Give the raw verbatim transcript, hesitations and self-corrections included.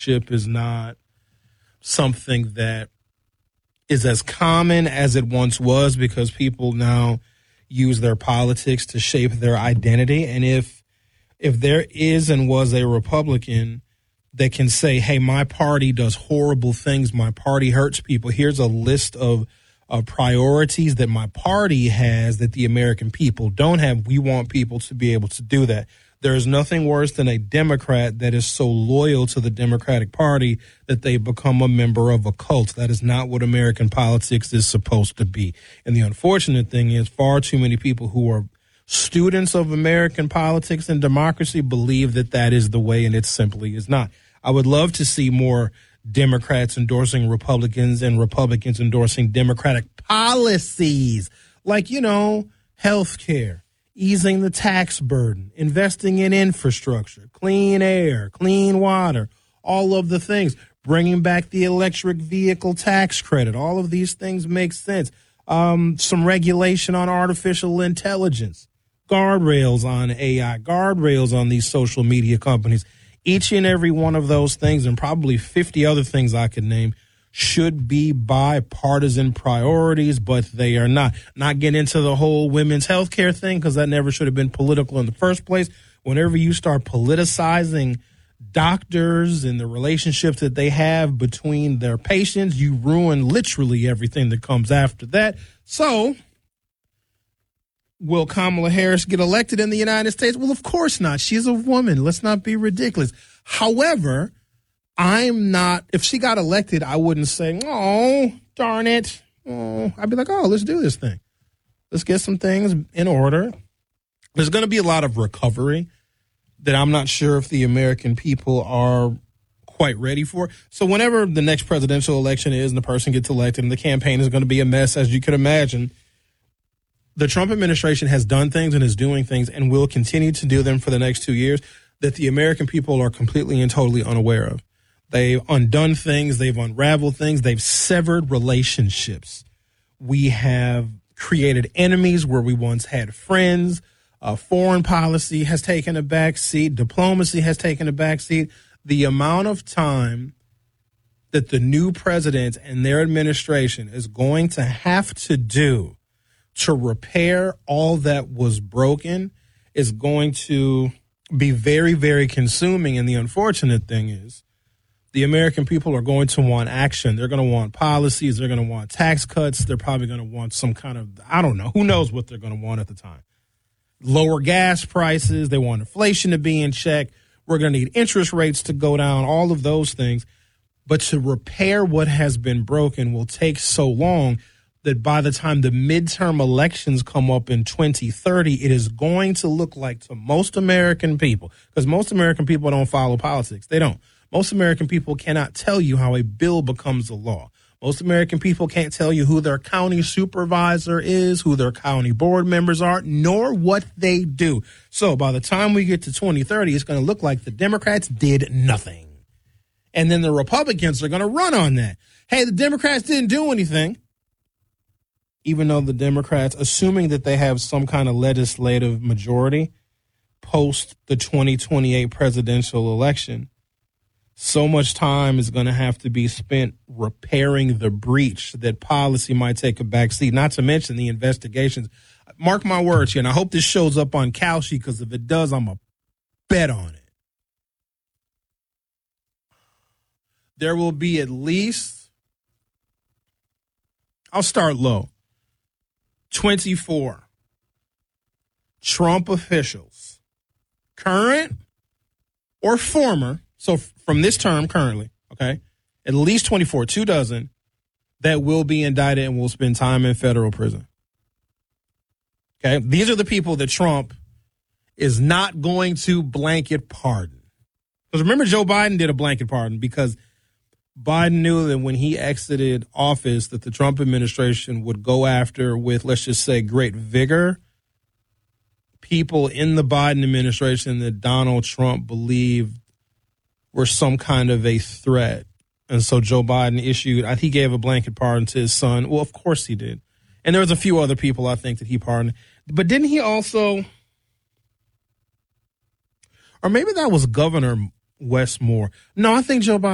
censorship is not something that is as common as it once was, because people now use their politics to shape their identity. And if if there is and was a Republican that can say, hey, my party does horrible things, my party hurts people, here's a list of, of priorities that my party has that the American people don't have, we want people to be able to do that. There is nothing worse than a Democrat that is so loyal to the Democratic Party that they become a member of a cult. That is not what American politics is supposed to be. And the unfortunate thing is far too many people who are students of American politics and democracy believe that that is the way, and it simply is not. I would love to see more Democrats endorsing Republicans and Republicans endorsing Democratic policies like, you know, health care, easing the tax burden, investing in infrastructure, clean air, clean water, all of the things, bringing back the electric vehicle tax credit. All of these things make sense. Um, some regulation on artificial intelligence, guardrails on A I, guardrails on these social media companies. Each and every one of those things, and probably fifty other things I could name, should be bipartisan priorities, but they are not. Not get into the whole women's health care thing, because that never should have been political in the first place. Whenever you start politicizing doctors and the relationships that they have between their patients, you ruin literally everything that comes after that. So, will Kamala Harris get elected in the United States? Well, of course not. She's a woman. Let's not be ridiculous. However, I'm not, if she got elected, I wouldn't say, oh, darn it. Oh, I'd be like, oh, let's do this thing. Let's get some things in order. There's going to be a lot of recovery that I'm not sure if the American people are quite ready for. So whenever the next presidential election is and the person gets elected and the campaign is going to be a mess, as you can imagine, the Trump administration has done things and is doing things and will continue to do them for the next two years that the American people are completely and totally unaware of. They've undone things. They've unraveled things. They've severed relationships. We have created enemies where we once had friends. Uh, foreign policy has taken a back seat. Diplomacy has taken a back seat. The amount of time that the new president and their administration is going to have to do to repair all that was broken is going to be very, very consuming. And the unfortunate thing is the American people are going to want action. They're going to want policies. They're going to want tax cuts. They're probably going to want some kind of, I don't know, who knows what they're going to want at the time. Lower gas prices. They want inflation to be in check. We're going to need interest rates to go down, all of those things. But to repair what has been broken will take so long that by the time the midterm elections come up in twenty thirty, it is going to look like to most American people, because most American people don't follow politics. They don't. Most American people cannot tell you how a bill becomes a law. Most American people can't tell you who their county supervisor is, who their county board members are, nor what they do. So by the time we get to twenty thirty, it's going to look like the Democrats did nothing. And then the Republicans are going to run on that. Hey, the Democrats didn't do anything. Even though the Democrats, assuming that they have some kind of legislative majority post the twenty twenty-eight presidential election, so much time is going to have to be spent repairing the breach that policy might take a backseat, not to mention the investigations. Mark my words here, and I hope this shows up on Kalshi, because if it does, I'm going to bet on it. There will be at least, I'll start low, twenty-four Trump officials, current or former, so from this term currently, okay, at least twenty-four, two dozen, that will be indicted and will spend time in federal prison. Okay, these are the people that Trump is not going to blanket pardon. Because remember, Joe Biden did a blanket pardon because Biden knew that when he exited office that the Trump administration would go after with, let's just say, great vigor, people in the Biden administration that Donald Trump believed were some kind of a threat. And so Joe Biden issued, he gave a blanket pardon to his son. Well, of course he did. And there was a few other people, I think, that he pardoned. But didn't he also, or maybe that was Governor Wes Moore. No, I think Joe Biden